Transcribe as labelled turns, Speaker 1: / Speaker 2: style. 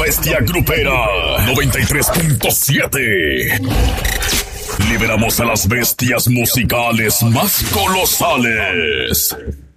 Speaker 1: bestia grupera 93.7. Liberamos a las bestias musicales más colosales.